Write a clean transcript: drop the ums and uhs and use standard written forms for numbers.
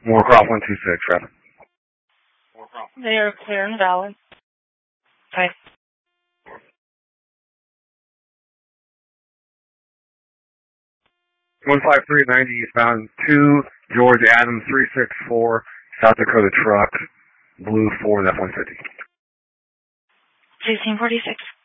Moorcroft 126, traffic. They are clear and valid. Bye. 15390 eastbound 2, George Adams 364, South Dakota truck, blue 4 and F-150. 1646.